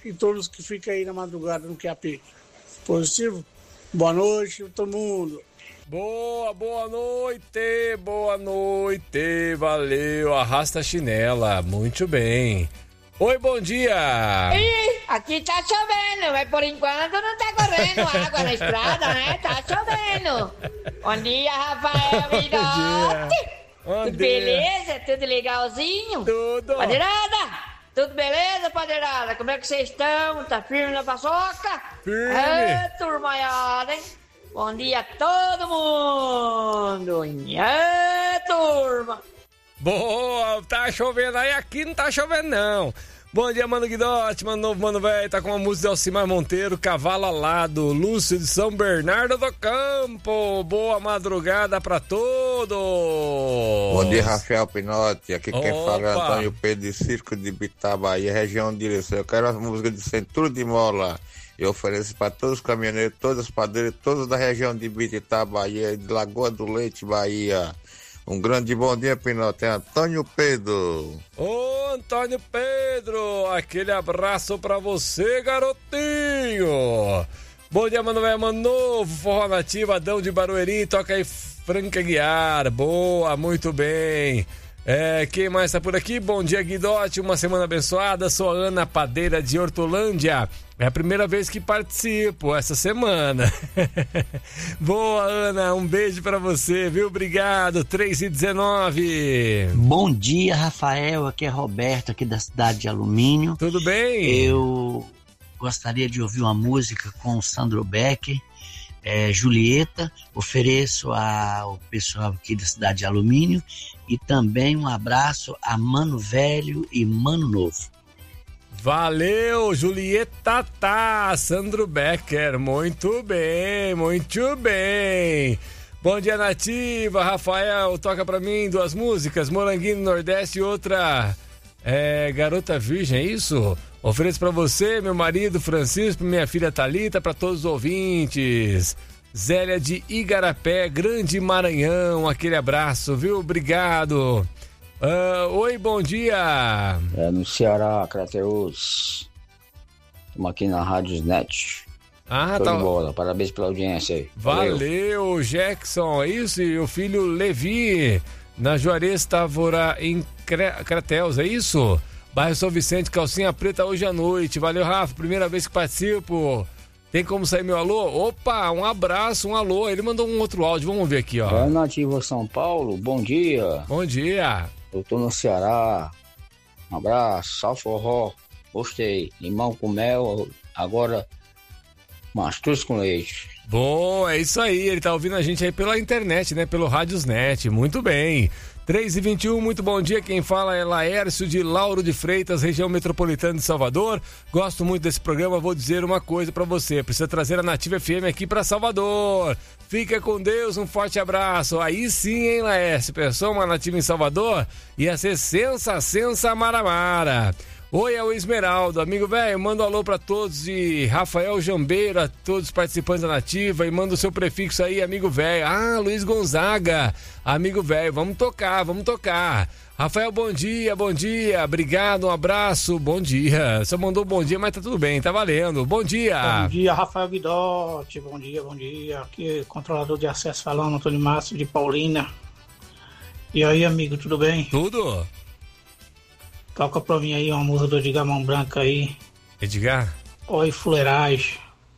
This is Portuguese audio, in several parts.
e todos que ficam aí na madrugada no QAP. Positivo? Boa noite, todo mundo. Boa noite, valeu, arrasta a chinela, muito bem. Oi, bom dia. Ih, aqui tá chovendo, mas por enquanto não tá correndo água na estrada, né? Tá chovendo. Bom dia, Rafael Vidotti. Tudo beleza? Tudo legalzinho? Tudo. Padeirada, tudo beleza, padeirada? Como é que vocês estão? Tá firme na paçoca? Firme. Turmaiada, hein? Bom dia a todo mundo! Turma! Boa, tá chovendo aí, aqui não tá chovendo não. Bom dia, Mano Guidotti, Mano Novo, Mano Velho, tá com a música de Alcimar Monteiro, Cavalo Alado, Lúcio de São Bernardo do Campo. Boa madrugada pra todos. Bom dia, Rafael Pinotti, aqui quem fala é Antônio Pedro de Circo de Bitá, Bahia, região de direção. Eu quero as músicas de Centro de Mola. Eu ofereço para todos os caminhoneiros, todos os padeiros, todos da região de Bitá, Bahia, de Lagoa do Leite, Bahia. Um grande bom dia, Pinote. É Antônio Pedro. Ô, Antônio Pedro, aquele abraço pra você, garotinho. Bom dia, Mano Velho, Mano Novo, Forró Nativo, Adão de Barueri, toca aí Franca Guiar. Boa, muito bem. Quem mais tá por aqui? Bom dia, Guidotti, uma semana abençoada. Sou a Ana Padeira de Hortolândia. É a primeira vez que participo essa semana. Boa, Ana, um beijo pra você, viu? Obrigado, 3h19. Bom dia, Rafael, aqui é Roberto, aqui da cidade de Alumínio. Tudo bem? Eu gostaria de ouvir uma música com o Sandro Becker, Julieta. Ofereço ao pessoal aqui da cidade de Alumínio e também um abraço a Mano Velho e Mano Novo. Valeu, Julieta, Sandro Becker, muito bem, muito bem. Bom dia, Nativa, Rafael, toca pra mim 2 músicas, Moranguinho do Nordeste e outra, Garota Virgem, é isso? Ofereço pra você, meu marido Francisco, minha filha Thalita, pra todos os ouvintes. Zélia de Igarapé, Grande Maranhão, aquele abraço, viu? Obrigado. Oi, bom dia. No Ceará, Crateus. Estamos aqui na Rádio Net. Show de bola, parabéns pela audiência aí. Valeu, Jackson, é isso? E o filho Levi, na Juarez Távora, em Crateus, é isso? Bairro São Vicente, calcinha preta hoje à noite. Valeu, Rafa, primeira vez que participo. Tem como sair meu alô? Opa, um abraço, um alô. Ele mandou um outro áudio, vamos ver aqui, ó. Nativa São Paulo, bom dia. Bom dia. Eu tô no Ceará. Um abraço, sal forró. Gostei. Limão com mel, agora mastruz com leite. Bom, é isso aí. Ele tá ouvindo a gente aí pela internet, né? Pelo Radiosnet. Muito bem. 3h21, muito bom dia. Quem fala é Laércio de Lauro de Freitas, região metropolitana de Salvador. Gosto muito desse programa. Vou dizer uma coisa pra você. Precisa trazer a Nativa FM aqui pra Salvador. Fica com Deus, um forte abraço. Aí sim, hein, Laércio? Pensou uma Nativa em Salvador? Ia ser sensa maramara. Oi, é o Esmeraldo, amigo velho, manda um alô pra todos de Rafael Jambeira, todos os participantes da Nativa, e manda o seu prefixo aí, amigo velho. Luiz Gonzaga, amigo velho, vamos tocar. Rafael, bom dia, obrigado, um abraço, bom dia. Só mandou bom dia, mas tá tudo bem, tá valendo. Bom dia. Bom dia, Rafael Guidotti, bom dia. Aqui, controlador de acesso falando, Antônio Márcio de Paulina. E aí, amigo, tudo bem? Tudo. Toca pra mim aí uma música do Edgar Mão Branca aí. Edgar? Oi, fuleiragem.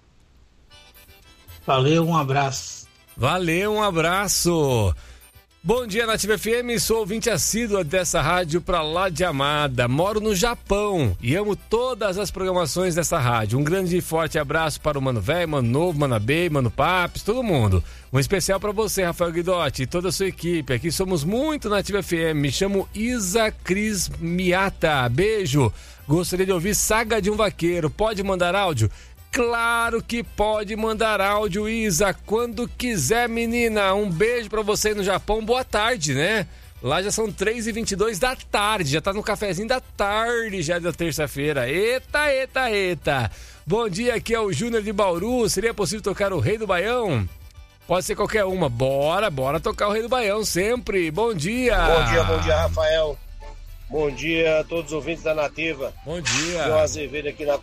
Valeu, um abraço. Valeu, um abraço. Bom dia, Nativa FM, sou ouvinte assídua dessa rádio pra lá de Amada. Moro no Japão e amo todas as programações dessa rádio. Um grande e forte abraço para o Mano Velho, Mano Novo, Mano Abei, Mano Papes, todo mundo. Um especial para você, Rafael Guidotti, e toda a sua equipe. Aqui somos muito Nativa FM. Me chamo Isa Cris Miata. Beijo. Gostaria de ouvir Saga de um Vaqueiro. Pode mandar áudio? Claro que pode mandar áudio, Isa, quando quiser, menina. Um beijo pra você aí no Japão, boa tarde, né? Lá já são 3h22 da tarde, já tá no cafezinho da tarde, já da terça-feira. Eita. Bom dia, aqui é o Júnior de Bauru. Seria possível tocar o Rei do Baião? Pode ser qualquer uma. Bora tocar o Rei do Baião sempre. Bom dia. Bom dia, Rafael. Bom dia a todos os ouvintes da Nativa. Bom dia. João Azevedo aqui na